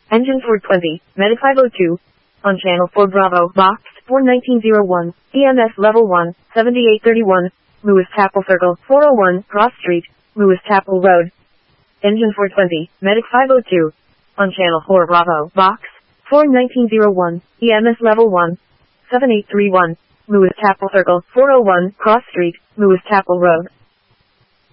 Engine 420, Medic 502. On Channel 4 Bravo, Box 41901, EMS Level 1, 7831, Lewis Chapel Circle, 401, Cross Street, Lewis Chapel Road. Engine 420, Medic 502. On Channel 4 Bravo, Box 41901, EMS Level 1, 7831, Lewis Chapel Circle, 401, Cross Street, Lewis Chapel Road.